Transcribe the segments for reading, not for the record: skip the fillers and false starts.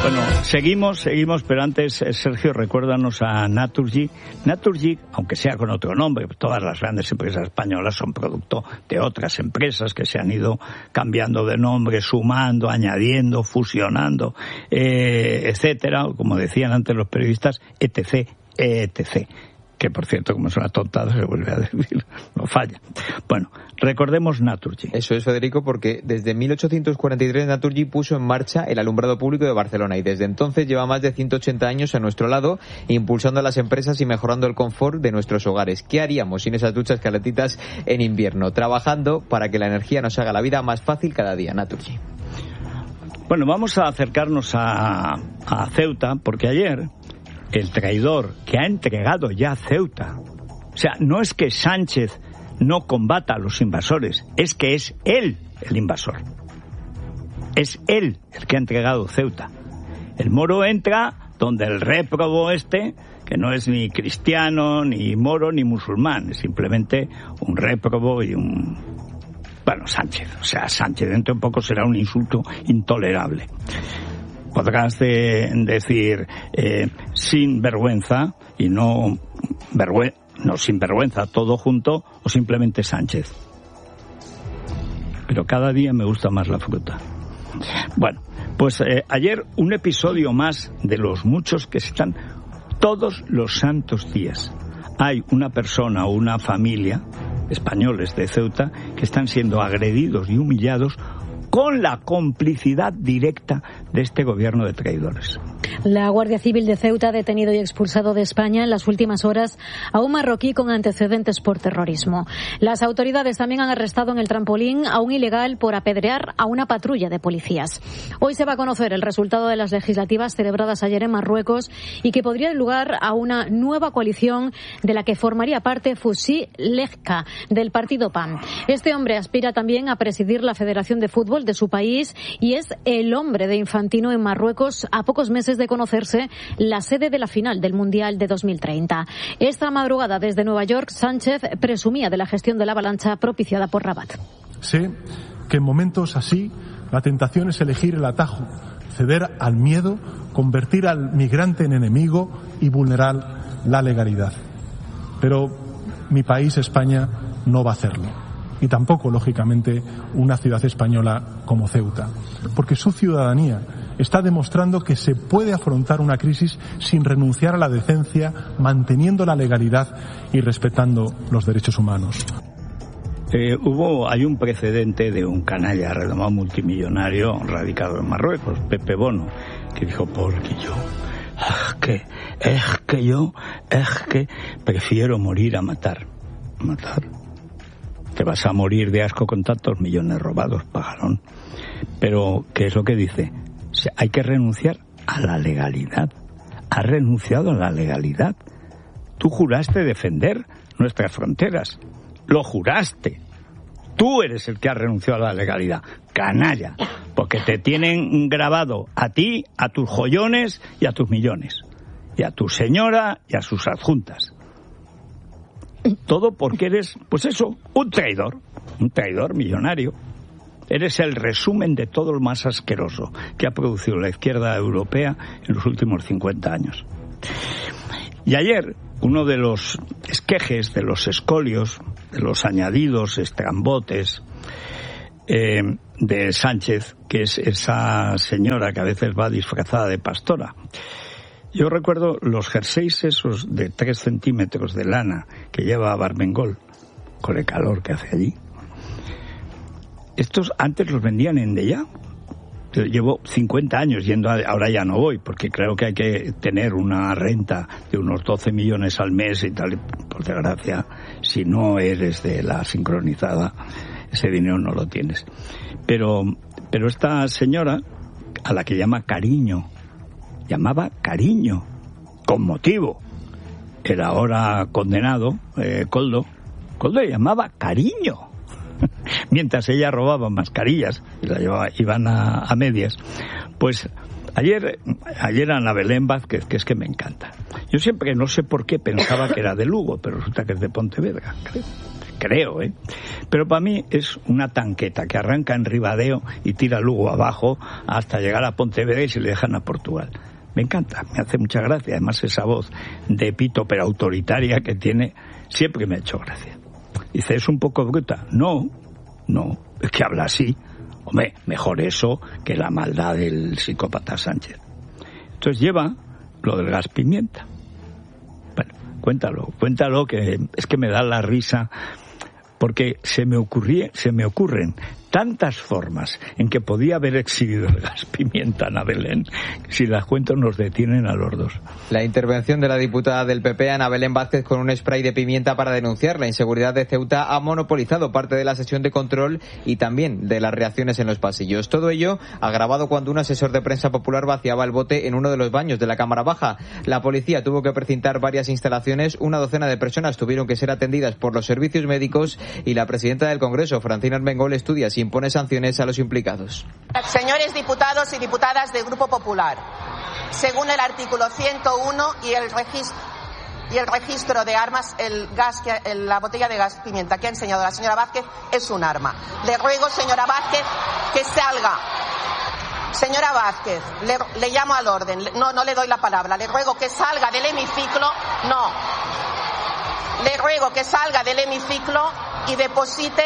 Bueno, seguimos, pero antes, Sergio, recuérdanos a Naturgy. Naturgy, aunque sea con otro nombre, todas las grandes empresas españolas son producto de otras empresas que se han ido cambiando de nombre, sumando, añadiendo, fusionando, etcétera, como decían antes los periodistas, etc., etc., que por cierto, como es una tontada, se vuelve a decir, no falla. Bueno, recordemos Naturgy. Eso es, Federico, porque desde 1843 Naturgy puso en marcha el alumbrado público de Barcelona y desde entonces lleva más de 180 años a nuestro lado, impulsando a las empresas y mejorando el confort de nuestros hogares. ¿Qué haríamos sin esas duchas calentitas en invierno? Trabajando para que la energía nos haga la vida más fácil cada día. Naturgy. Bueno, vamos a acercarnos a Ceuta, porque ayer el traidor que ha entregado ya Ceuta, o sea, no es que Sánchez no combata a los invasores, es que es él el invasor. Es él el que ha entregado Ceuta. El moro entra donde el réprobo que no es ni cristiano, ni moro, ni musulmán, es simplemente un réprobo y Sánchez. O sea, Sánchez dentro de poco será un insulto intolerable. Podrás decir sin vergüenza y no sin vergüenza todo junto, o simplemente Sánchez. Pero cada día me gusta más la fruta. Bueno, pues ayer un episodio más de los muchos que están todos los santos días. Hay una persona o una familia, españoles de Ceuta, que están siendo agredidos y humillados con la complicidad directa de este gobierno de traidores. La Guardia Civil de Ceuta ha detenido y expulsado de España en las últimas horas a un marroquí con antecedentes por terrorismo. Las autoridades también han arrestado en el Trampolín a un ilegal por apedrear a una patrulla de policías. Hoy se va a conocer el resultado de las legislativas celebradas ayer en Marruecos y que podría dar lugar a una nueva coalición de la que formaría parte Fouzi Lejka, del partido PAN. Este hombre aspira también a presidir la Federación de Fútbol de su país y es el hombre de Infantino en Marruecos a pocos meses de conocerse la sede de la final del Mundial de 2030. Esta madrugada desde Nueva York, Sánchez presumía de la gestión de la avalancha propiciada por Rabat. Sé que en momentos así la tentación es elegir el atajo, ceder al miedo, convertir al migrante en enemigo y vulnerar la legalidad. Pero mi país, España, no va a hacerlo. Y tampoco, lógicamente, una ciudad española como Ceuta. Porque su ciudadanía está demostrando que se puede afrontar una crisis sin renunciar a la decencia, manteniendo la legalidad y respetando los derechos humanos. Hay un precedente de un canalla redomado multimillonario radicado en Marruecos, Pepe Bono, que dijo, porque yo es que prefiero morir a matar. ¿Matar? Te vas a morir de asco con tantos millones robados, pajarón. Pero, ¿qué es lo que dice? O sea, hay que renunciar a la legalidad. Has renunciado a la legalidad. Tú juraste defender nuestras fronteras. Lo juraste. Tú eres el que ha renunciado a la legalidad. Canalla. Porque te tienen grabado a ti, a tus joyones y a tus millones. Y a tu señora y a sus adjuntas. Todo porque eres, pues eso, un traidor millonario. Eres el resumen de todo lo más asqueroso que ha producido la izquierda europea en los últimos 50 años. Y ayer, uno de los esquejes, de los escolios, de los añadidos, estrambotes de Sánchez, que es esa señora que a veces va disfrazada de pastora. Yo recuerdo los jerseys esos de 3 centímetros de lana que lleva Barmengol, con el calor que hace allí. Estos antes los vendían en Dellá. Yo llevo 50 años yendo, ahora ya no voy, porque creo que hay que tener una renta de unos 12 millones al mes y tal. Por desgracia, si no eres de la sincronizada, ese dinero no lo tienes. Pero esta señora, a la que llamaba Cariño, con motivo. El ahora condenado, Koldo llamaba Cariño. Mientras ella robaba mascarillas y la iban a medias. Pues ayer Ana Belén Vázquez, que es que me encanta. Yo siempre, no sé por qué, pensaba que era de Lugo, pero resulta que es de Pontevedra, creo. creo, ¿eh? Pero para mí es una tanqueta que arranca en Ribadeo y tira luego abajo hasta llegar a Pontevedra y se le dejan a Portugal. Me encanta, me hace mucha gracia. Además, esa voz de pito pero autoritaria que tiene, siempre me ha hecho gracia. Dice, ¿es un poco bruta? No, es que habla así. Hombre, mejor eso que la maldad del psicópata Sánchez. Entonces lleva lo del gas pimienta. Bueno, cuéntalo, que es que me da la risa, porque se me ocurren tantas formas en que podía haber exhibido el gas pimienta Ana Belén, que si las cuento nos detienen a los dos. La intervención de la diputada del PP, Ana Belén Vázquez, con un spray de pimienta para denunciar la inseguridad de Ceuta, ha monopolizado parte de la sesión de control y también de las reacciones en los pasillos. Todo ello agravado cuando un asesor de prensa popular vaciaba el bote en uno de los baños de la Cámara Baja. La policía tuvo que precintar varias instalaciones, una docena de personas tuvieron que ser atendidas por los servicios médicos y la presidenta del Congreso, Francina Armengol, estudia si impone sanciones a los implicados. Señores diputados y diputadas del Grupo Popular, según el artículo 101 y el registro de armas, la botella de gas pimienta que ha enseñado la señora Vázquez es un arma. Le ruego, señora Vázquez, que salga. Señora Vázquez, le llamo al orden. No le doy la palabra. Le ruego que salga del hemiciclo. No. Le ruego que salga del hemiciclo y deposite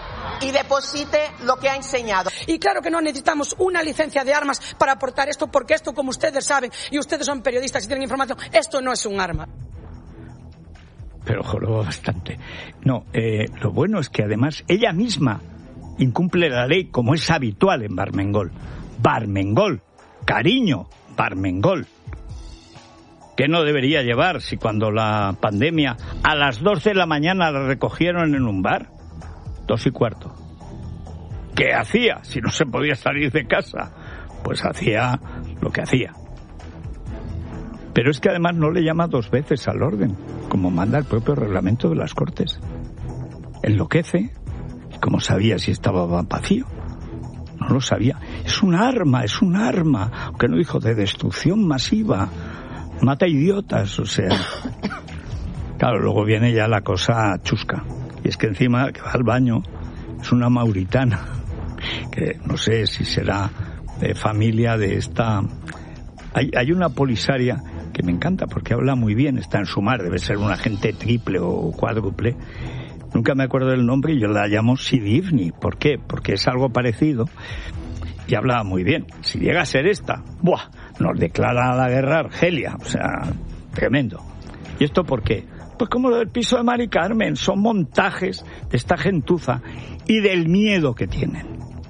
lo que ha enseñado. Y claro que no necesitamos una licencia de armas para aportar esto, porque esto, como ustedes saben, y ustedes son periodistas y tienen información, esto no es un arma. Pero jorobó bastante. No, lo bueno es que además ella misma incumple la ley como es habitual en Barmengol. Barmengol, cariño, Barmengol. ¿Qué no debería llevar si cuando la pandemia a las 12 de la mañana la recogieron en un bar? 2:15. ¿Qué hacía si no se podía salir de casa? Pues hacía lo que hacía. Pero es que además no le llama 2 veces al orden, como manda el propio reglamento de las Cortes. Enloquece. ¿Cómo sabía si estaba vacío? No lo sabía. Es un arma, aunque no dijo de destrucción masiva. Mata idiotas, o sea. Claro, luego viene ya la cosa chusca. Y es que encima que va al baño es una mauritana, que no sé si será de familia de esta... Hay una polisaria que me encanta porque habla muy bien, está en Sumar, debe ser un agente triple o cuádruple. Nunca me acuerdo del nombre y yo la llamo Sidivni. ¿Por qué? Porque es algo parecido y habla muy bien. Si llega a ser esta, ¡buah!, nos declara la guerra a Argelia, o sea, tremendo. ¿Y esto por qué? Pues como lo del piso de Mari Carmen, son montajes de esta gentuza y del miedo que tienen.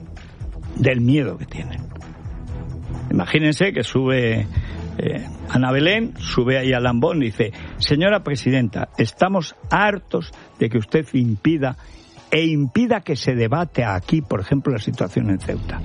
Imagínense que sube Ana Belén, sube ahí a Lambón y dice: señora presidenta, estamos hartos de que usted impida que se debate aquí, por ejemplo, la situación en Ceuta.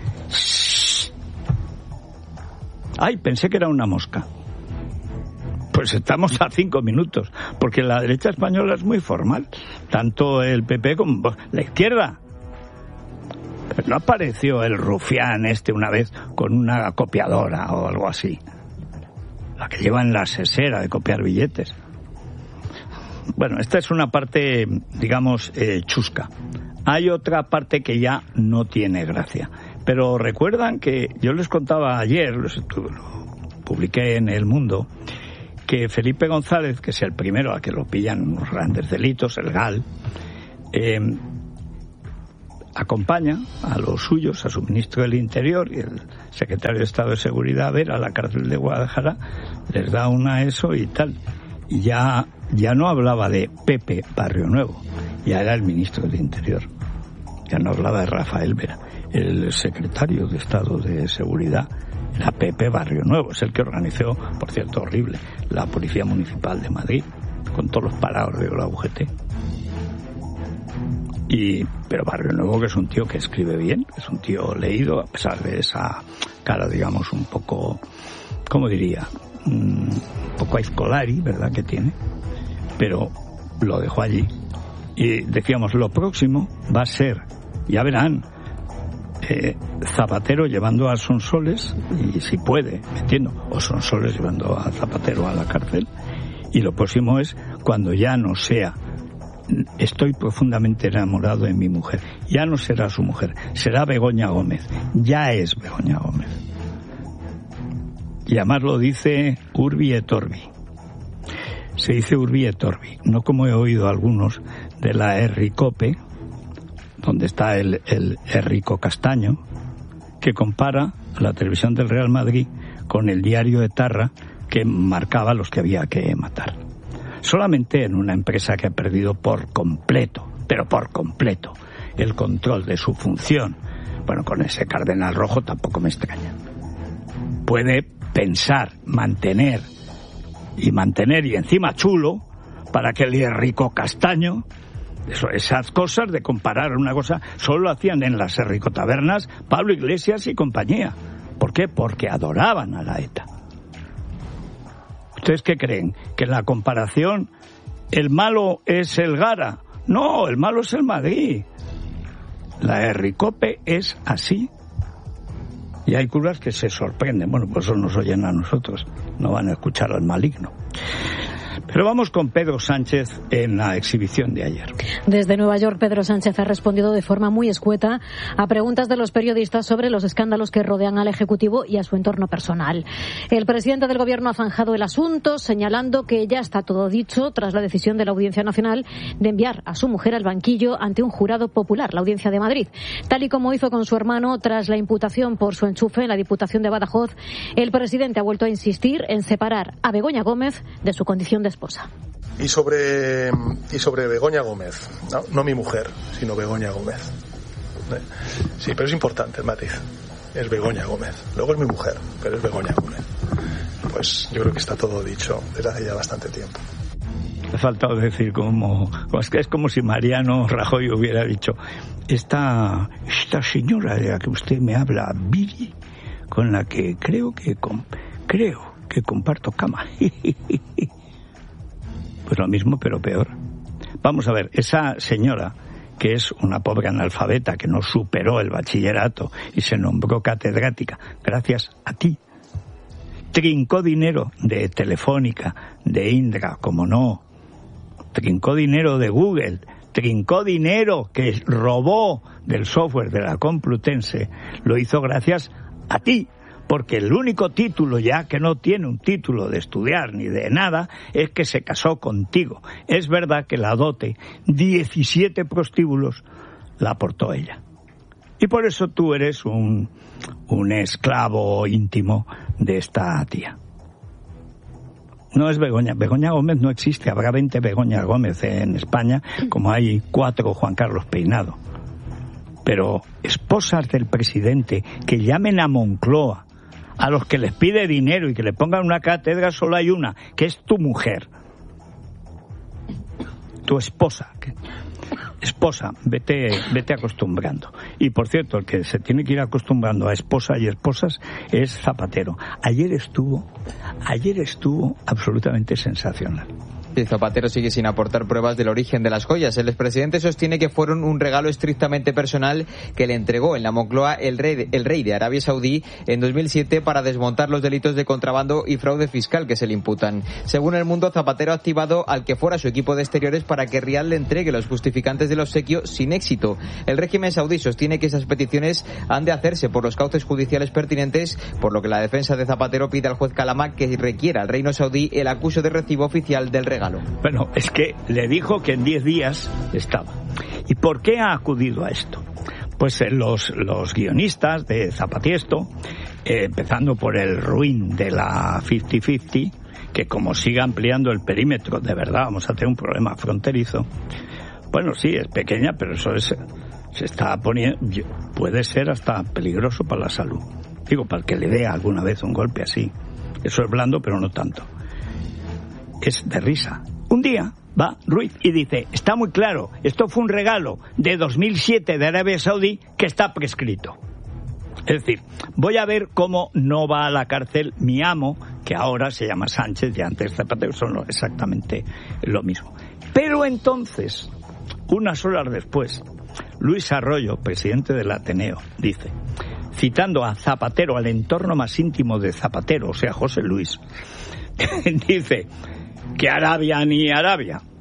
Ay, pensé que era una mosca. Pues estamos a 5 minutos, porque la derecha española es muy formal, tanto el PP como la izquierda. Pero no apareció el rufián una vez con una copiadora o algo así, la que lleva en la sesera de copiar billetes. Bueno, esta es una parte, digamos, chusca. Hay otra parte que ya no tiene gracia. Pero recuerdan que yo les contaba ayer, lo publiqué en El Mundo, que Felipe González, que es el primero a que lo pillan unos grandes delitos, el GAL, acompaña a los suyos, a su ministro del Interior y el secretario de Estado de Seguridad, a ver a la cárcel de Guadalajara, les da una eso y tal. Y ya no hablaba de Pepe Barrio Nuevo, ya era el ministro del Interior. Ya no hablaba de Rafael Vera. El secretario de Estado de Seguridad era Pepe Barrio Nuevo, es el que organizó, por cierto, horrible, la Policía Municipal de Madrid, con todos los parados de la UGT. Pero Barrio Nuevo, que es un tío que escribe bien, es un tío leído, a pesar de esa cara, digamos, un poco, ¿cómo diría?, un poco aizcolari, ¿verdad?, que tiene, pero lo dejó allí. Y decíamos, lo próximo va a ser, ya verán, Zapatero llevando a Sonsoles, y si puede, me entiendo, o Sonsoles llevando a Zapatero a la cárcel, y lo próximo es cuando ya no sea estoy profundamente enamorado de mi mujer. Ya no será su mujer, será Begoña Gómez. Ya es Begoña Gómez. Y además lo dice Urbi et Orbi. Se dice Urbi et Orbi, no como he oído algunos de la Erricope, donde está el Errico Castaño, que compara la televisión del Real Madrid con el diario Etarra, que marcaba los que había que matar. Solamente en una empresa que ha perdido por completo, pero por completo, el control de su función. Bueno, con ese cardenal rojo tampoco me extraña. Puede pensar, mantener y encima chulo para que el Rico Castaño, esas cosas de comparar una cosa, solo lo hacían en las Ricotabernas Pablo Iglesias y compañía. ¿Por qué? Porque adoraban a la ETA. ¿Ustedes qué creen? ¿Que en la comparación el malo es el Gara? No, el malo es el Madrid. La Erricope es así. Y hay curas que se sorprenden. Bueno, pues eso nos oyen a nosotros. No van a escuchar al maligno. Pero vamos con Pedro Sánchez en la exhibición de ayer. Desde Nueva York, Pedro Sánchez ha respondido de forma muy escueta a preguntas de los periodistas sobre los escándalos que rodean al Ejecutivo y a su entorno personal. El presidente del Gobierno ha zanjado el asunto, señalando que ya está todo dicho tras la decisión de la Audiencia Nacional de enviar a su mujer al banquillo ante un jurado popular, la Audiencia de Madrid. Tal y como hizo con su hermano tras la imputación por su enchufe en la Diputación de Badajoz, el presidente ha vuelto a insistir en separar a Begoña Gómez de su condición de esposa. Y sobre Begoña Gómez, no mi mujer, sino Begoña Gómez. Sí, pero es importante el matiz. Es Begoña Gómez. Luego es mi mujer, pero es Begoña Gómez. Pues yo creo que está todo dicho desde hace ya bastante tiempo. Me ha faltado decir es como si Mariano Rajoy hubiera dicho: esta señora de la que usted me habla, Viri, con la que creo que comparto cama. Pues lo mismo, pero peor. Vamos a ver, esa señora, que es una pobre analfabeta que no superó el bachillerato y se nombró catedrática gracias a ti, trincó dinero de Telefónica, de Indra, como no, trincó dinero de Google, trincó dinero que robó del software de la Complutense, lo hizo gracias a ti. Porque el único título ya que no tiene un título de estudiar ni de nada es que se casó contigo. Es verdad que la dote, 17 prostíbulos, la aportó ella. Y por eso tú eres un esclavo íntimo de esta tía. No es Begoña. Begoña Gómez no existe. Habrá 20 Begoña Gómez en España, como hay 4 Juan Carlos Peinado. Pero esposas del presidente que llamen a Moncloa, a los que les pide dinero y que le pongan una cátedra, solo hay una, que es tu mujer. Tu esposa. Esposa, vete acostumbrando. Y por cierto, el que se tiene que ir acostumbrando a esposa y esposas es Zapatero. Ayer estuvo absolutamente sensacional. Zapatero sigue sin aportar pruebas del origen de las joyas. El expresidente sostiene que fueron un regalo estrictamente personal que le entregó en la Moncloa el rey de Arabia Saudí en 2007 para desmontar los delitos de contrabando y fraude fiscal que se le imputan. Según El Mundo, Zapatero ha activado al que fuera su equipo de exteriores para que Riad le entregue los justificantes del obsequio sin éxito. El régimen saudí sostiene que esas peticiones han de hacerse por los cauces judiciales pertinentes, por lo que la defensa de Zapatero pide al juez Calama que requiera al reino saudí el acuso de recibo oficial del regalo. Bueno, es que le dijo que en 10 días estaba. ¿Y por qué ha acudido a esto? Pues los guionistas de Zapatiesto, empezando por el ruin de la 50-50, que como siga ampliando el perímetro, de verdad vamos a tener un problema fronterizo. Bueno, sí, es pequeña, pero eso se está poniendo, puede ser hasta peligroso para la salud. Digo, para que le dé alguna vez un golpe así. Eso es blando, pero no tanto. Es de risa. Un día va Ruiz y dice: está muy claro, esto fue un regalo de 2007 de Arabia Saudí que está prescrito. Es decir, voy a ver cómo no va a la cárcel mi amo, que ahora se llama Sánchez y antes Zapatero, son exactamente lo mismo. Pero entonces, unas horas después, Luis Arroyo, presidente del Ateneo, dice, citando a Zapatero, al entorno más íntimo de Zapatero, o sea, José Luis, dice que Arabia ni Arabia.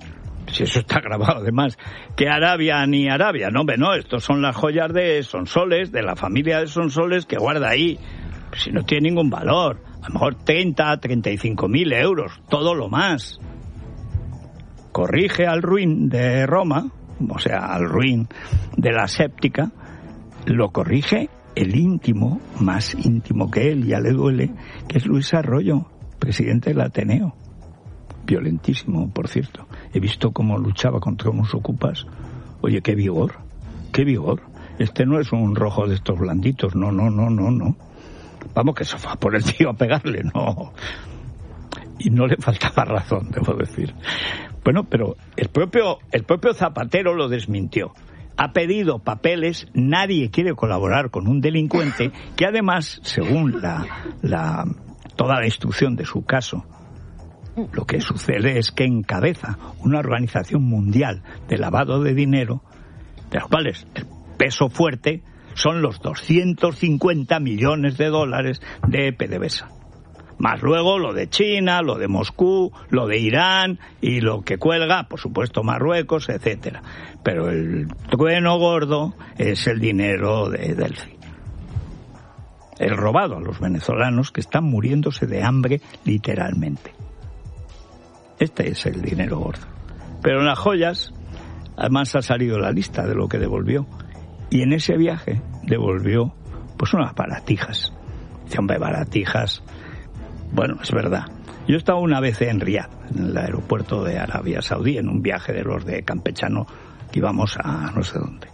Si eso está grabado, además, que Arabia ni Arabia, no, hombre, no, estos son las joyas de Sonsoles, de la familia de Sonsoles, que guarda ahí, si no tiene ningún valor, a lo mejor 35.000 euros, todo lo más. Corrige al ruin de Roma, o sea, al ruin de la séptica, lo corrige el íntimo, más íntimo que él, ya le duele, que es Luis Arroyo, presidente del Ateneo. Violentísimo, por cierto. He visto cómo luchaba contra unos ocupas. Oye, qué vigor, qué vigor. Este no es un rojo de estos blanditos, no. Vamos, que eso fue por el tío a pegarle, no. Y no le faltaba razón, debo decir. Bueno, pero el propio Zapatero lo desmintió. Ha pedido papeles, nadie quiere colaborar con un delincuente que además, según toda la instrucción de su caso, lo que sucede es que encabeza una organización mundial de lavado de dinero, de los cuales el peso fuerte son los 250 millones de dólares de PDVSA. Más luego lo de China, lo de Moscú, lo de Irán y lo que cuelga, por supuesto, Marruecos, etcétera. Pero el trueno gordo es el dinero de Delphi. El robado a los venezolanos que están muriéndose de hambre literalmente. Este es el dinero gordo. Pero en las joyas, además ha salido la lista de lo que devolvió. Y en ese viaje devolvió pues unas baratijas. Dice, hombre, baratijas. Bueno, es verdad. Yo he estado una vez en Riad, en el aeropuerto de Arabia Saudí, en un viaje de los de Campechano, que íbamos a no sé dónde.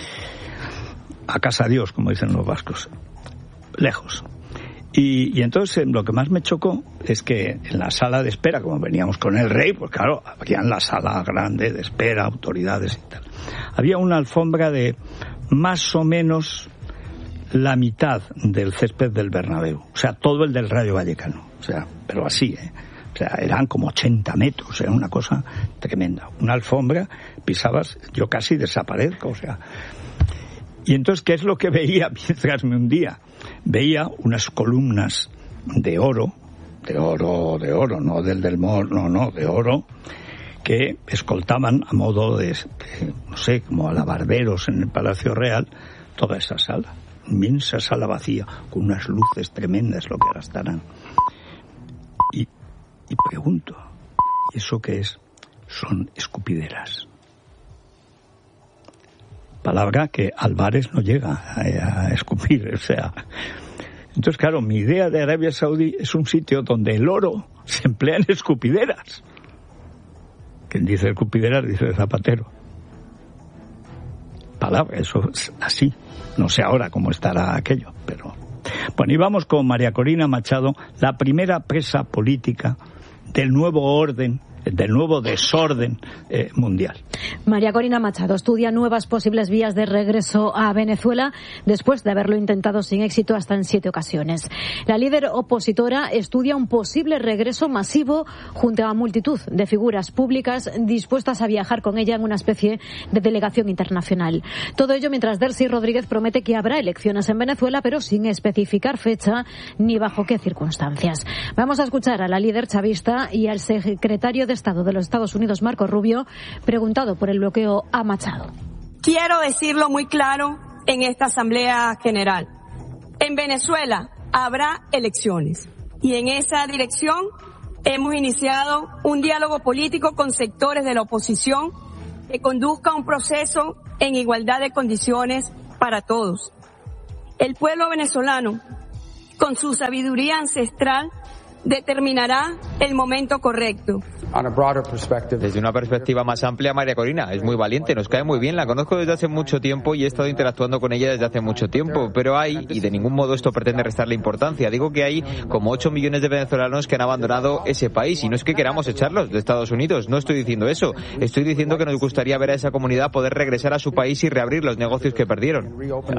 A casa Dios, como dicen los vascos. Lejos. Y entonces lo que más me chocó es que en la sala de espera, como veníamos con el rey, pues claro, había en la sala grande de espera, autoridades y tal. Había una alfombra de más o menos la mitad del césped del Bernabéu, o sea, todo el del Rayo Vallecano, o sea, pero así, o sea, eran como 80 metros, era una cosa tremenda. Una alfombra, pisabas, yo casi desaparezco, o sea. Y entonces, ¿qué es lo que veía mientras me hundía? Veía unas columnas de oro, no del Mor, no, de oro, que escoltaban a modo de, no sé, como alabarderos en el Palacio Real, toda esa sala. Inmensa sala vacía, con unas luces tremendas, lo que gastarán. Y pregunto, ¿y eso qué es? Son escupideras. Palabra que Álvarez no llega a escupir, o sea. Entonces, claro, mi idea de Arabia Saudí es un sitio donde el oro se emplea en escupideras. Quien dice escupideras dice Zapatero. Palabra, eso es así. No sé ahora cómo estará aquello, pero... Bueno, y vamos con María Corina Machado, la primera presa política del nuevo orden, del nuevo desorden mundial. María Corina Machado estudia nuevas posibles vías de regreso a Venezuela después de haberlo intentado sin éxito hasta en 7 ocasiones. La líder opositora estudia un posible regreso masivo junto a multitud de figuras públicas dispuestas a viajar con ella en una especie de delegación internacional. Todo ello mientras Delcy Rodríguez promete que habrá elecciones en Venezuela, pero sin especificar fecha ni bajo qué circunstancias. Vamos a escuchar a la líder chavista y al secretario de Estado de los Estados Unidos, Marco Rubio, preguntado por el bloqueo a Machado. Quiero decirlo muy claro en esta Asamblea General. En Venezuela habrá elecciones y en esa dirección hemos iniciado un diálogo político con sectores de la oposición que conduzca un proceso en igualdad de condiciones para todos. El pueblo venezolano, con su sabiduría ancestral, determinará el momento correcto. Desde una perspectiva más amplia, María Corina es muy valiente, nos cae muy bien, la conozco desde hace mucho tiempo y he estado interactuando con ella desde hace mucho tiempo, pero hay, y de ningún modo esto pretende restarle importancia, digo que hay como 8 millones de venezolanos que han abandonado ese país y no es que queramos echarlos de Estados Unidos, no estoy diciendo eso, estoy diciendo que nos gustaría ver a esa comunidad poder regresar a su país y reabrir los negocios que perdieron.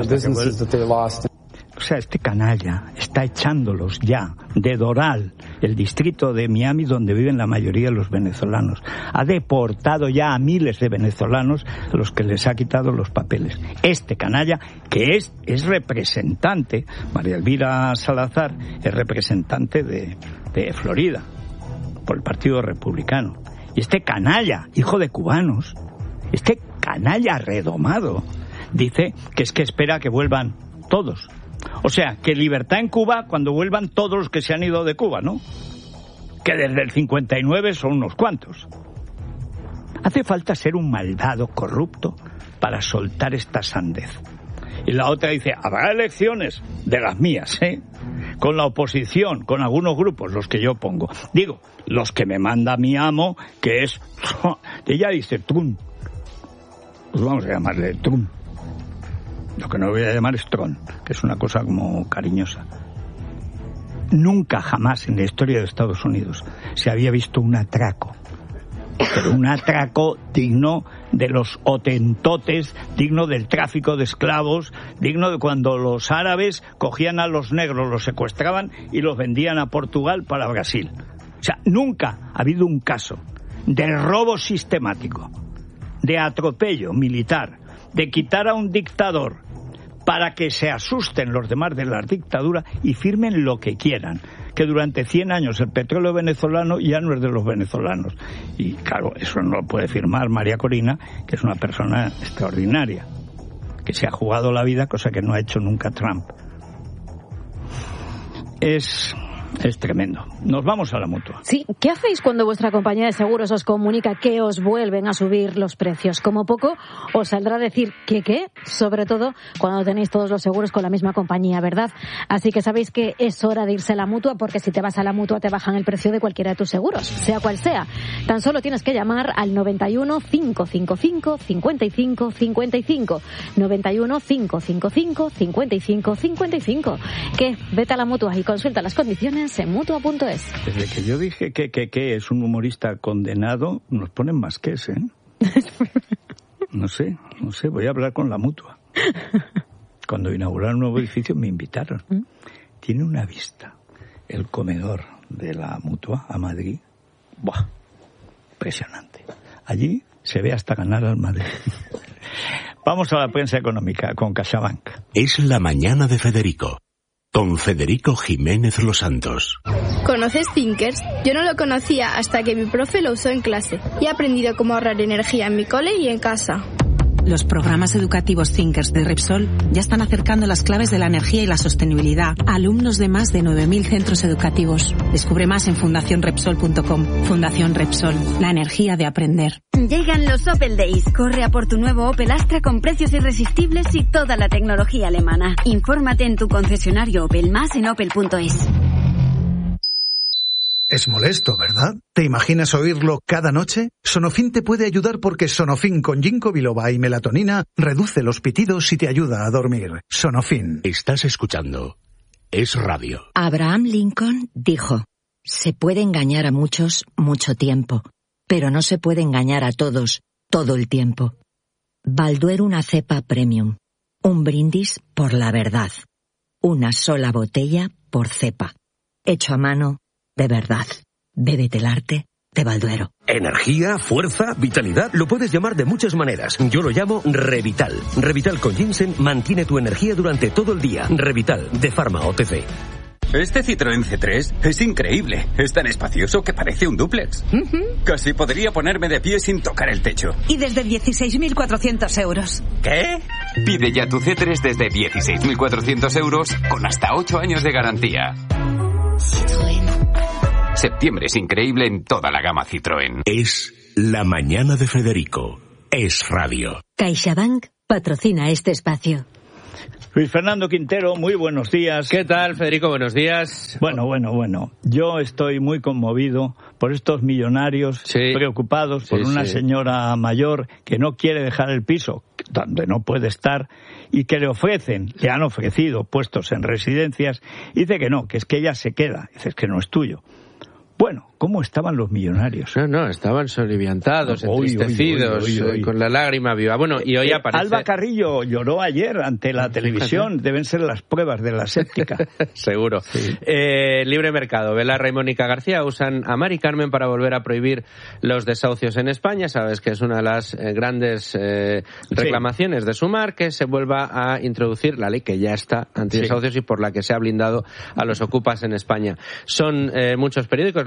O sea, este canalla está echándolos ya de Doral, el distrito de Miami donde viven la mayoría de los venezolanos. Ha deportado ya a miles de venezolanos a los que les ha quitado los papeles. Este canalla, que es representante, María Elvira Salazar, es representante de Florida por el Partido Republicano. Y este canalla, hijo de cubanos, este canalla redomado, dice que es que espera que vuelvan todos. O sea, que libertad en Cuba cuando vuelvan todos los que se han ido de Cuba, ¿no? Que desde el 59 son unos cuantos. Hace falta ser un malvado corrupto para soltar esta sandez. Y la otra dice, habrá elecciones de las mías, con la oposición, con algunos grupos, los que yo pongo. Digo, los que me manda mi amo, que es... Ella dice Trump. Pues vamos a llamarle Trump. Lo que no voy a llamar es Tron, que es una cosa como cariñosa. Nunca jamás en la historia de Estados Unidos se había visto un atraco. Pero un atraco digno de los hotentotes, digno del tráfico de esclavos, digno de cuando los árabes cogían a los negros, los secuestraban y los vendían a Portugal para Brasil. O sea, nunca ha habido un caso de robo sistemático, de atropello militar, de quitar a un dictador para que se asusten los demás de la dictadura y firmen lo que quieran. Que durante 100 años el petróleo venezolano ya no es de los venezolanos. Y claro, eso no lo puede firmar María Corina, que es una persona extraordinaria, que se ha jugado la vida, cosa que no ha hecho nunca Trump. Es tremendo. Nos vamos a la Mutua. Sí, ¿qué hacéis cuando vuestra compañía de seguros os comunica que os vuelven a subir los precios? Como poco os saldrá a decir que qué, sobre todo cuando tenéis todos los seguros con la misma compañía, ¿verdad? Así que sabéis que es hora de irse a la Mutua, porque si te vas a la Mutua te bajan el precio de cualquiera de tus seguros, sea cual sea. Tan solo tienes que llamar al 91 555 55 55. 91 555 55 55. Que vete a la Mutua y consulta las condiciones en Mutua.es. Desde que yo dije que es un humorista condenado, nos ponen más que ese, No sé, voy a hablar con la Mutua. Cuando inauguraron un nuevo edificio me invitaron. Tiene una vista, el comedor de la Mutua a Madrid. ¡Buah! Impresionante. Allí se ve hasta ganar al Madrid. Vamos a la prensa económica con CaixaBank. Es la mañana de Federico. Con Federico Jiménez Los Santos. ¿Conoces Thinkers? Yo no lo conocía hasta que mi profe lo usó en clase y he aprendido cómo ahorrar energía en mi cole y en casa. Los programas educativos Thinkers de Repsol ya están acercando las claves de la energía y la sostenibilidad a alumnos de más de 9.000 centros educativos. Descubre más en fundacionrepsol.com. Fundación Repsol, la energía de aprender. Llegan los Opel Days. Corre a por tu nuevo Opel Astra con precios irresistibles y toda la tecnología alemana. Infórmate en tu concesionario Opel, más en opel.es. Es molesto, ¿verdad? ¿Te imaginas oírlo cada noche? Sonofin te puede ayudar porque Sonofin con ginkgo biloba y melatonina reduce los pitidos y te ayuda a dormir. Sonofin. Estás escuchando Es Radio. Abraham Lincoln dijo: se puede engañar a muchos mucho tiempo, pero no se puede engañar a todos todo el tiempo. Balduero, una cepa premium. Un brindis por la verdad. Una sola botella por cepa. Hecho a mano, de verdad. Bébete el arte de Balduero. Energía, fuerza, vitalidad, lo puedes llamar de muchas maneras. Yo lo llamo Revital. Revital con ginseng mantiene tu energía durante todo el día. Revital, de Pharma OTC. Este Citroën C3 es increíble. Es tan espacioso que parece un dúplex. Casi podría ponerme de pie sin tocar el techo. Y desde 16.400 euros. ¿Qué? Pide ya tu C3 desde 16.400 euros con hasta 8 años de garantía. Septiembre es increíble en toda la gama Citroën. Es la mañana de Federico. Es Radio. CaixaBank patrocina este espacio. Luis Fernando Quintero, muy buenos días. ¿Qué tal, Federico? Buenos días. Bueno. Yo estoy muy conmovido por estos millonarios preocupados por una señora mayor que no quiere dejar el piso donde no puede estar y que le han ofrecido puestos en residencias. Y dice que no, que es que ella se queda. Dice, es que no es tuyo. Bueno, ¿cómo estaban los millonarios? No, estaban soliviantados, entristecidos, con la lágrima viva. Bueno, y hoy aparece... Alba Carrillo lloró ayer ante la televisión. Deben ser las pruebas de la séptica. Seguro. Sí. Libre mercado. Belarra y Mónica García usan a Mari Carmen para volver a prohibir los desahucios en España. Sabes que es una de las grandes reclamaciones de Sumar, que se vuelva a introducir la ley que ya está antidesahucios y por la que se ha blindado a los ocupas en España. Son muchos periódicos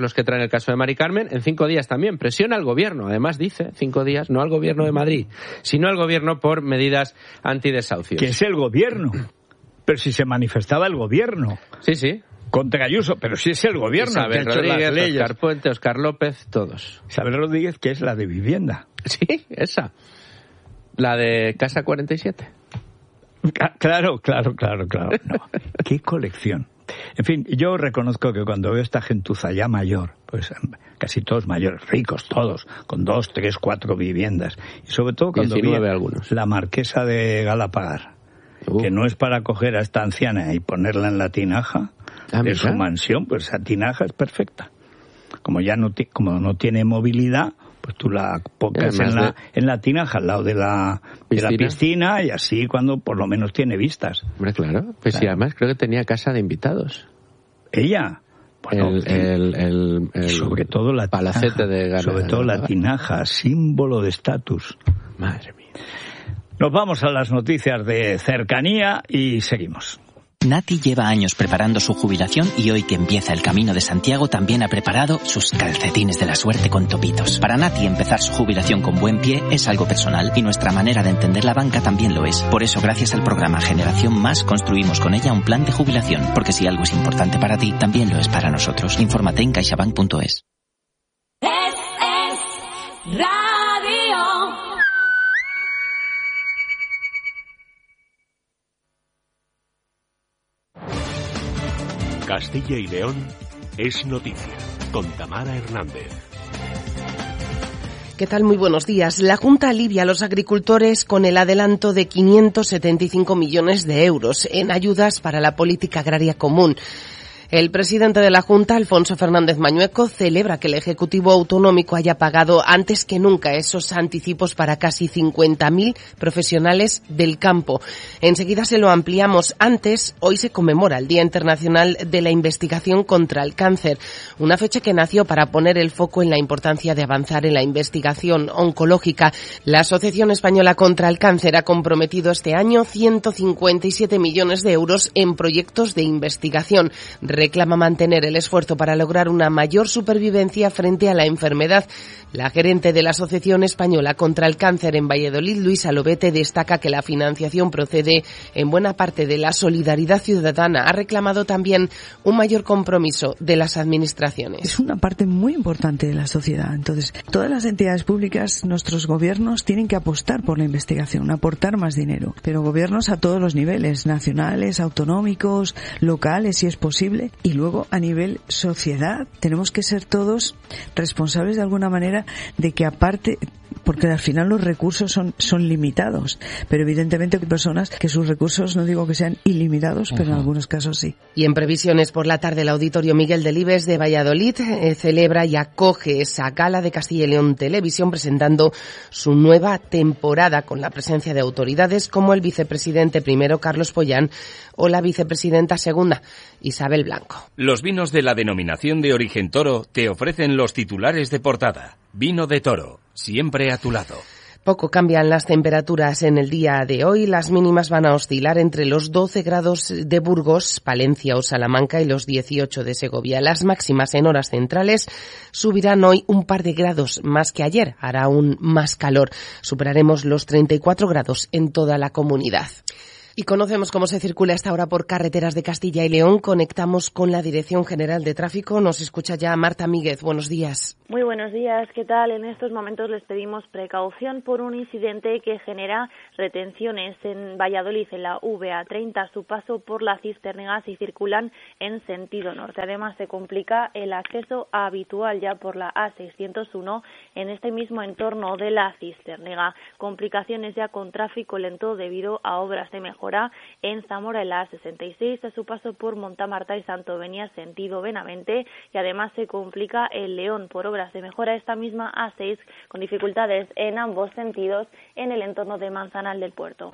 los que traen el caso de Mari Carmen, en 5 días también. Presiona al gobierno, además dice, 5 días, no al gobierno de Madrid, sino al gobierno por medidas antidesahucios. Que es el gobierno. Pero si se manifestaba el gobierno. Sí. Contra Ayuso, pero si es el gobierno. Isabel que ha hecho Rodríguez, las leyes. Óscar Puente, Óscar López, todos. Isabel Rodríguez, que es la de vivienda. Sí, esa. La de Casa 47. Claro. No. Qué colección. En fin, yo reconozco que cuando veo esta gentuza ya mayor, pues casi todos mayores, ricos todos, con 2, 3, 4 viviendas, y sobre todo cuando vi la marquesa de Galapagar, que no es para coger a esta anciana y ponerla en la tinaja de su mansión, pues esa tinaja es perfecta. Como ya no tiene movilidad, pues tú la pongas en la tinaja al lado de la piscina y así cuando por lo menos tiene vistas. Hombre, claro. Pues sí, además creo que tenía casa de invitados. ¿Ella? Bueno, sobre todo la palacete tinaja, sobre todo la tinaja, símbolo de estatus. Madre mía. Nos vamos a las noticias de cercanía y seguimos. Nati lleva años preparando su jubilación y hoy que empieza el Camino de Santiago también ha preparado sus calcetines de la suerte con topitos. Para Nati empezar su jubilación con buen pie es algo personal y nuestra manera de entender la banca también lo es. Por eso, gracias al programa Generación Más, construimos con ella un plan de jubilación, porque si algo es importante para ti, también lo es para nosotros. Infórmate en caixabank.es. Radio. Castilla y León es noticia, con Tamara Hernández. ¿Qué tal? Muy buenos días. La Junta alivia a los agricultores con el adelanto de 575 millones de euros en ayudas para la política agraria común. El presidente de la Junta, Alfonso Fernández Mañueco, celebra que el Ejecutivo Autonómico haya pagado antes que nunca esos anticipos para casi 50.000 profesionales del campo. Enseguida se lo ampliamos. Antes, hoy se conmemora el Día Internacional de la Investigación contra el Cáncer, una fecha que nació para poner el foco en la importancia de avanzar en la investigación oncológica. La Asociación Española contra el Cáncer ha comprometido este año 157 millones de euros en proyectos de investigación. Reclama mantener el esfuerzo para lograr una mayor supervivencia frente a la enfermedad. La gerente de la Asociación Española contra el Cáncer en Valladolid, Luisa Lobete, destaca que la financiación procede en buena parte de la solidaridad ciudadana. Ha reclamado también un mayor compromiso de las administraciones. Es una parte muy importante de la sociedad. Entonces, todas las entidades públicas, nuestros gobiernos tienen que apostar por la investigación, aportar más dinero. Pero gobiernos a todos los niveles, nacionales, autonómicos, locales, si es posible. Y luego, a nivel sociedad, tenemos que ser todos responsables de alguna manera de que aparte, porque al final los recursos son limitados, pero evidentemente hay personas que sus recursos no digo que sean ilimitados, pero en algunos casos sí. Y en previsiones por la tarde, el Auditorio Miguel Delibes de Valladolid celebra y acoge esa gala de Castilla y León Televisión presentando su nueva temporada con la presencia de autoridades como el vicepresidente primero Carlos Pollán o la vicepresidenta segunda Isabel Blanco. Los vinos de la denominación de origen Toro te ofrecen los titulares de portada. Vino de Toro, siempre a tu lado. Poco cambian las temperaturas en el día de hoy. Las mínimas van a oscilar entre los 12 grados de Burgos, Palencia o Salamanca y los 18 de Segovia. Las máximas en horas centrales subirán hoy un par de grados más que ayer. Hará aún más calor. Superaremos los 34 grados en toda la comunidad. Y conocemos cómo se circula a esta hora por carreteras de Castilla y León. Conectamos con la Dirección General de Tráfico. Nos escucha ya Marta Míguez. Buenos días. Muy buenos días. ¿Qué tal? En estos momentos les pedimos precaución por un incidente que genera retenciones en Valladolid, en la VA30, a su paso por la Cisternega, y circulan en sentido norte. Además, se complica el acceso habitual ya por la A601 en este mismo entorno de la Cisternega. Complicaciones ya con tráfico lento debido a obras de mejora en Zamora, en la A66, a su paso por Montamarta y Santovenia, sentido Benavente, y además se complica el León por obras de mejora esta misma A6, con dificultades en ambos sentidos en el entorno de Manzanal del Puerto.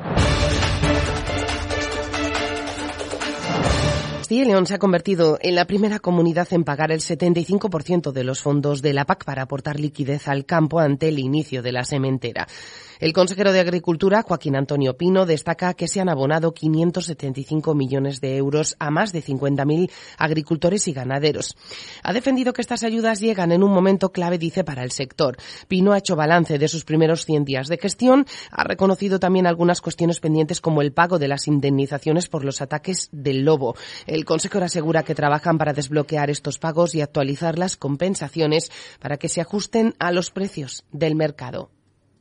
Castilla y León se ha convertido en la primera comunidad en pagar el 75% de los fondos de la PAC para aportar liquidez al campo ante el inicio de la sementera. El consejero de Agricultura, Joaquín Antonio Pino, destaca que se han abonado 575 millones de euros a más de 50.000 agricultores y ganaderos. Ha defendido que estas ayudas llegan en un momento clave, dice, para el sector. Pino ha hecho balance de sus primeros 100 días de gestión, ha reconocido también algunas cuestiones pendientes como el pago de las indemnizaciones por los ataques del lobo. El consejero asegura que trabajan para desbloquear estos pagos y actualizar las compensaciones para que se ajusten a los precios del mercado.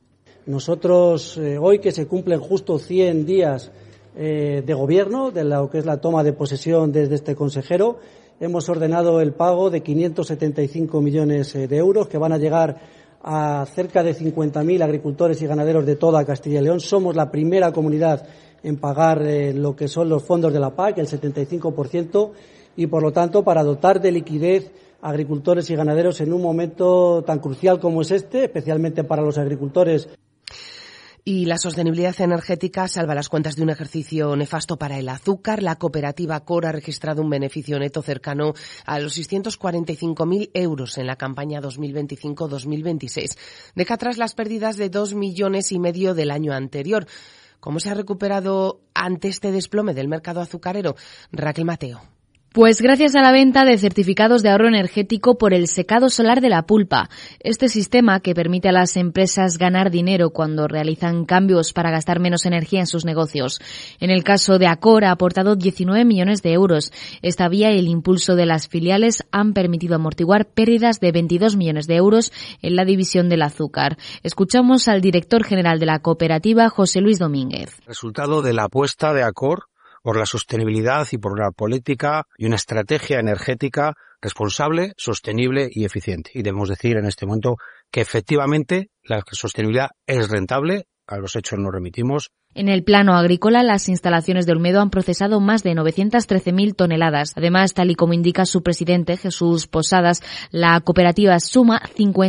Nosotros, hoy que se cumplen justo 100 días de gobierno, de lo que es la toma de posesión desde este consejero, hemos ordenado el pago de 575 millones de euros que van a llegar a cerca de 50.000 agricultores y ganaderos de toda Castilla y León. Somos la primera comunidad en pagar lo que son los fondos de la PAC, el 75%, y por lo tanto para dotar de liquidez a agricultores y ganaderos en un momento tan crucial como es este, especialmente para los agricultores. Y la sostenibilidad energética salva las cuentas de un ejercicio nefasto para el azúcar. La cooperativa ACOR ha registrado un beneficio neto cercano a los 645.000 euros en la campaña 2025-2026. Deja atrás las pérdidas de 2,5 millones del año anterior. ¿Cómo se ha recuperado ante este desplome del mercado azucarero? Raquel Mateo. Pues gracias a la venta de certificados de ahorro energético por el secado solar de la pulpa. Este sistema, que permite a las empresas ganar dinero cuando realizan cambios para gastar menos energía en sus negocios. En el caso de ACOR ha aportado 19 millones de euros. Esta vía y el impulso de las filiales han permitido amortiguar pérdidas de 22 millones de euros en la división del azúcar. Escuchamos al director general de la cooperativa, José Luis Domínguez. Resultado de la apuesta de ACOR por la sostenibilidad y por una política y una estrategia energética responsable, sostenible y eficiente. Y debemos decir en este momento que efectivamente la sostenibilidad es rentable, a los hechos nos remitimos. En el plano agrícola, las instalaciones de Olmedo han procesado más de 913.000 toneladas. Además, tal y como indica su presidente, Jesús Posadas, la cooperativa suma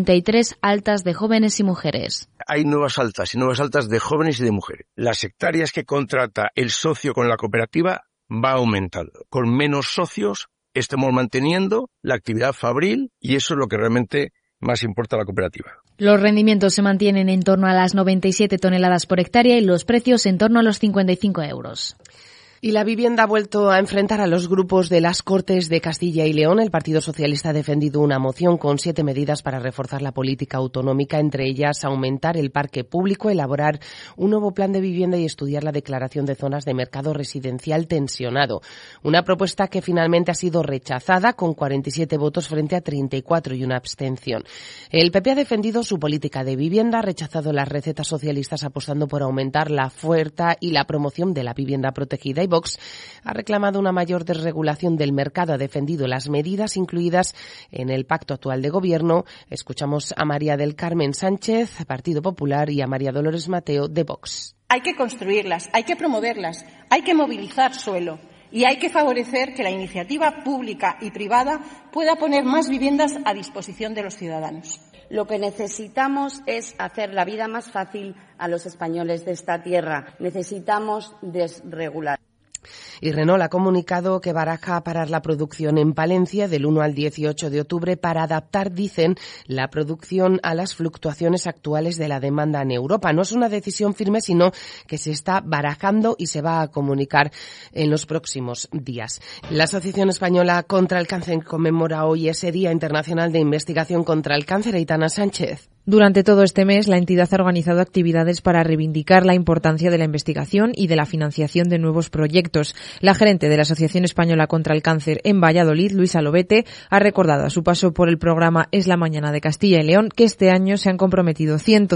53 altas de jóvenes y mujeres. Hay nuevas altas y nuevas altas de jóvenes y de mujeres. Las hectáreas que contrata el socio con la cooperativa va aumentando. Con menos socios estamos manteniendo la actividad fabril y eso es lo que realmente más importa a la cooperativa. Los rendimientos se mantienen en torno a las 97 toneladas por hectárea y los precios en torno a los 55 euros. Y la vivienda ha vuelto a enfrentar a los grupos de las Cortes de Castilla y León. El Partido Socialista ha defendido una moción con 7 medidas para reforzar la política autonómica, entre ellas aumentar el parque público, elaborar un nuevo plan de vivienda y estudiar la declaración de zonas de mercado residencial tensionado. Una propuesta que finalmente ha sido rechazada con 47 votos frente a 34 y una abstención. El PP ha defendido su política de vivienda, ha rechazado las recetas socialistas apostando por aumentar la oferta y la promoción de la vivienda protegida. Vox ha reclamado una mayor desregulación del mercado, ha defendido las medidas incluidas en el pacto actual de gobierno. Escuchamos a María del Carmen Sánchez, Partido Popular, y a María Dolores Mateo, de Vox. Hay que construirlas, hay que promoverlas, hay que movilizar suelo y hay que favorecer que la iniciativa pública y privada pueda poner más viviendas a disposición de los ciudadanos. Lo que necesitamos es hacer la vida más fácil a los españoles de esta tierra. Necesitamos desregular. Y Renault ha comunicado que baraja parar la producción en Palencia del 1 al 18 de octubre para adaptar, dicen, la producción a las fluctuaciones actuales de la demanda en Europa. No es una decisión firme, sino que se está barajando y se va a comunicar en los próximos días. La Asociación Española contra el Cáncer conmemora hoy ese Día Internacional de Investigación contra el Cáncer. Aitana Sánchez. Durante todo este mes, la entidad ha organizado actividades para reivindicar la importancia de la investigación y de la financiación de nuevos proyectos. La gerente de la Asociación Española contra el Cáncer en Valladolid, Luisa Lobete, ha recordado a su paso por el programa Es la Mañana de Castilla y León que este año se han comprometido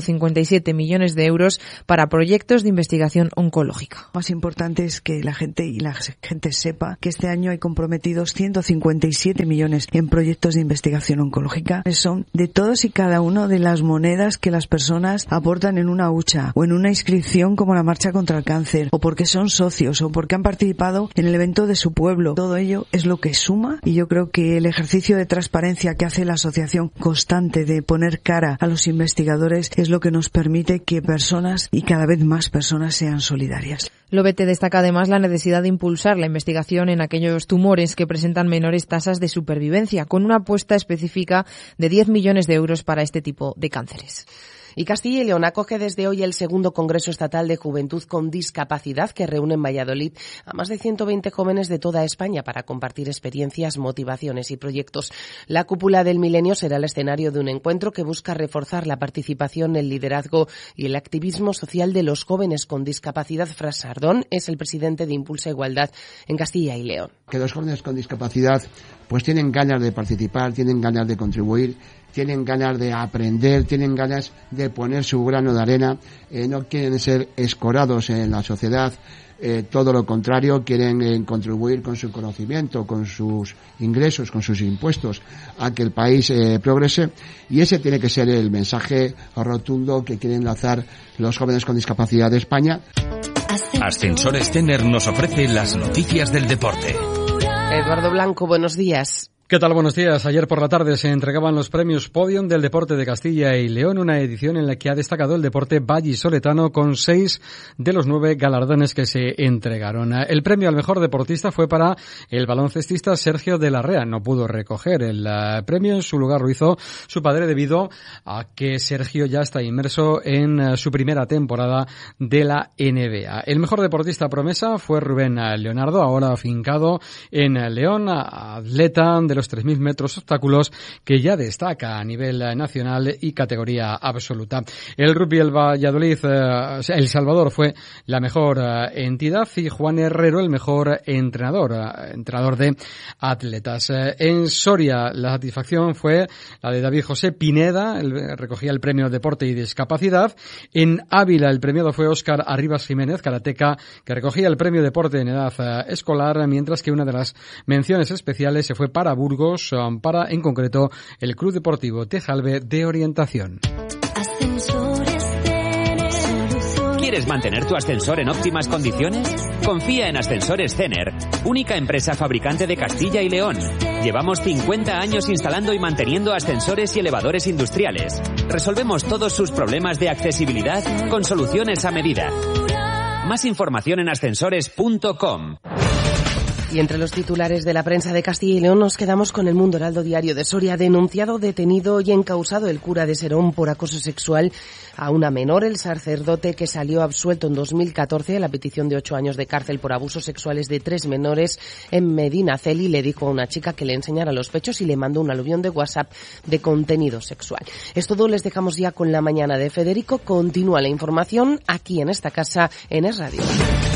157 millones de euros para proyectos de investigación oncológica. Lo más importante es que la gente sepa que este año hay comprometidos 157 millones en proyectos de investigación oncológica. Son de todos y cada uno de las monedas que las personas aportan en una hucha o en una inscripción como la Marcha contra el Cáncer, o porque son socios o porque han participado en el evento de su pueblo. Todo ello es lo que suma, y yo creo que el ejercicio de transparencia que hace la asociación constante de poner cara a los investigadores es lo que nos permite que personas y cada vez más personas sean solidarias. Lobete destaca además la necesidad de impulsar la investigación en aquellos tumores que presentan menores tasas de supervivencia, con una apuesta específica de 10 millones de euros para este tipo de cánceres. Y Castilla y León acoge desde hoy el segundo Congreso Estatal de Juventud con Discapacidad, que reúne en Valladolid a más de 120 jóvenes de toda España para compartir experiencias, motivaciones y proyectos. La cúpula del milenio será el escenario de un encuentro que busca reforzar la participación, el liderazgo y el activismo social de los jóvenes con discapacidad. Fran Sardón es el presidente de Impulsa Igualdad en Castilla y León. Que los jóvenes con discapacidad pues tienen ganas de participar, tienen ganas de contribuir, tienen ganas de aprender, tienen ganas de poner su grano de arena, no quieren ser escorados en la sociedad, todo lo contrario, quieren contribuir con su conocimiento, con sus ingresos, con sus impuestos a que el país progrese, y ese tiene que ser el mensaje rotundo que quieren lanzar los jóvenes con discapacidad de España. Ascensores Zener nos ofrece las noticias del deporte. Eduardo Blanco, buenos días. ¿Qué tal? Buenos días. Ayer por la tarde se entregaban los premios Podium del Deporte de Castilla y León, una edición en la que ha destacado el deporte vallisoletano con 6 de los 9 galardones que se entregaron. El premio al mejor deportista fue para el baloncestista Sergio de la Rea. No pudo recoger el premio, en su lugar lo hizo su padre debido a que Sergio ya está inmerso en su primera temporada de la NBA. El mejor deportista promesa fue Rubén Leonardo, ahora afincado en León, atleta de los 3.000 metros obstáculos que ya destaca a nivel nacional y categoría absoluta. El rugby del Valladolid, El Salvador fue la mejor entidad y Juan Herrero el mejor entrenador de atletas. En Soria la satisfacción fue la de David José Pineda, recogía el premio Deporte y Discapacidad. En Ávila el premiado fue Óscar Arribas Jiménez, karateca, que recogía el premio Deporte en edad escolar, mientras que una de las menciones especiales se fue para Burgos, para en concreto el Club Deportivo Tejalve de Orientación. ¿Quieres mantener tu ascensor en óptimas condiciones? Confía en Ascensores Zener, única empresa fabricante de Castilla y León. Llevamos 50 años instalando y manteniendo ascensores y elevadores industriales. Resolvemos todos sus problemas de accesibilidad con soluciones a medida. Más información en ascensores.com. Y entre los titulares de la prensa de Castilla y León nos quedamos con El Mundo. Heraldo Diario de Soria: denunciado, detenido y encausado el cura de Serón por acoso sexual a una menor. El sacerdote, que salió absuelto en 2014 a la petición de 8 años de cárcel por abusos sexuales de 3 menores en Medinaceli, le dijo a una chica que le enseñara los pechos y le mandó un aluvión de WhatsApp de contenido sexual. Es todo, les dejamos ya con la mañana de Federico. Continúa la información aquí en esta casa en Es Radio.